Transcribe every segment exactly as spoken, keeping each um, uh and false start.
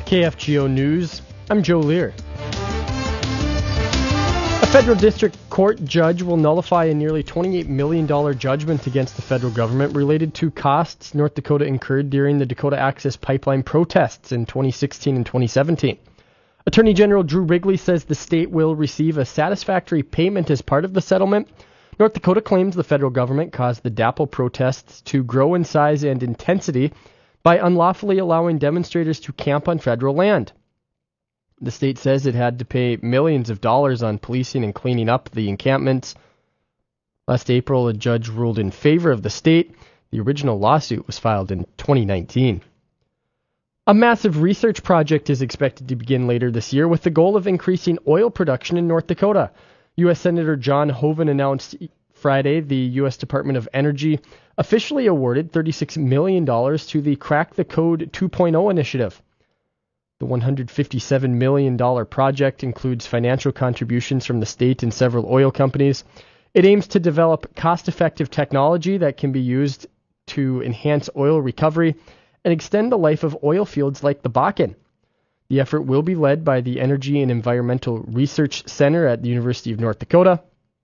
K F G O News, I'm Joe Lear. A federal district court judge will nullify a nearly twenty-eight million dollars judgment against the federal government related to costs North Dakota incurred during the Dakota Access Pipeline protests in twenty sixteen and twenty seventeen. Attorney General Drew Wrigley says the state will receive a satisfactory payment as part of the settlement. North Dakota claims the federal government caused the D A P L protests to grow in size and intensity by unlawfully allowing demonstrators to camp on federal land. The state says it had to pay millions of dollars on policing and cleaning up the encampments. Last April, a judge ruled in favor of the state. The original lawsuit was filed in twenty nineteen. A massive research project is expected to begin later this year with the goal of increasing oil production in North Dakota. U S Senator John Hoeven announced Friday the U S Department of Energy officially awarded thirty-six million dollars to the Crack the Code two point oh initiative. The one hundred fifty-seven million dollars project includes financial contributions from the state and several oil companies. It aims to develop cost-effective technology that can be used to enhance oil recovery and extend the life of oil fields like the Bakken. The effort will be led by the Energy and Environmental Research Center at the University of North Dakota.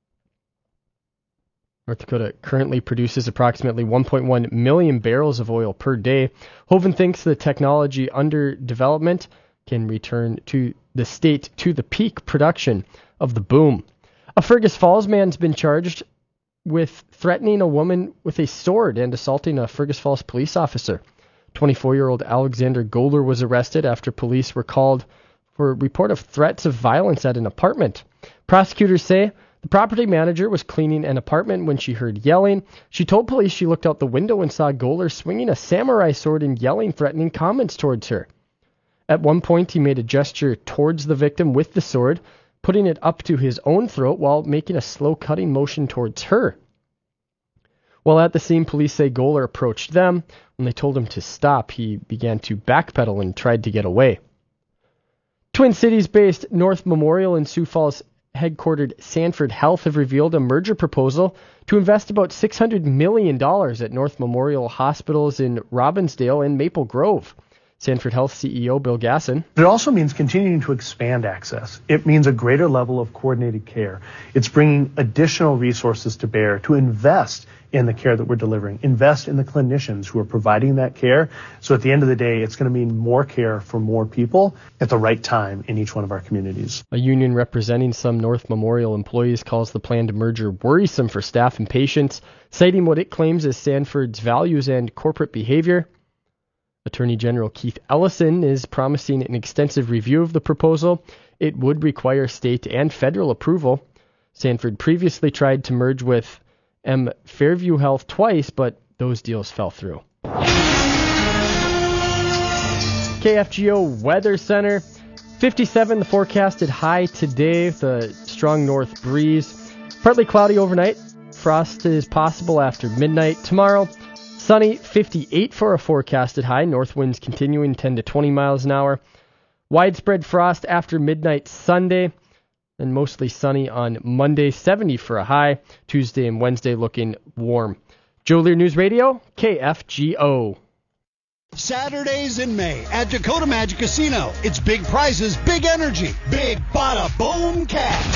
North Dakota currently produces approximately one point one million barrels of oil per day. Hoeven thinks the technology under development can return to the state to the peak production of the boom. A Fergus Falls man's been charged with threatening a woman with a sword and assaulting a Fergus Falls police officer. twenty-four-year-old Alexander Goller was arrested after police were called for a report of threats of violence at an apartment. Prosecutors say the property manager was cleaning an apartment when she heard yelling. She told police she looked out the window and saw Goller swinging a samurai sword and yelling threatening comments towards her. At one point, he made a gesture towards the victim with the sword, putting it up to his own throat while making a slow cutting motion towards her. While at the scene, police say Goller approached them. When they told him to stop, he began to backpedal and tried to get away. Twin Cities-based North Memorial and Sioux Falls headquartered Sanford Health have revealed a merger proposal to invest about six hundred million dollars at North Memorial hospitals in Robbinsdale and Maple Grove. Sanford Health C E O Bill Gasson. It also means continuing to expand access. It means a greater level of coordinated care. It's bringing additional resources to bear to invest in the care that we're delivering, invest in the clinicians who are providing that care. So at the end of the day, it's going to mean more care for more people at the right time in each one of our communities. A union representing some North Memorial employees calls the planned merger worrisome for staff and patients, citing what it claims is Sanford's values and corporate behavior. Attorney General Keith Ellison is promising an extensive review of the proposal. It would require state and federal approval. Sanford previously tried to merge with M. Fairview Health twice, but those deals fell through. K F G O Weather Center. fifty-seven, the forecasted high today with a strong north breeze. Partly cloudy overnight. Frost is possible after midnight. Tomorrow, sunny, fifty-eight for a forecasted high. North winds continuing ten to twenty miles an hour. Widespread frost after midnight Sunday. And mostly sunny on Monday, seventy for a high. Tuesday and Wednesday looking warm. Joe Lear News Radio, K F G O. Saturdays in May at Dakota Magic Casino. It's big prizes, big energy, big bada boom cash.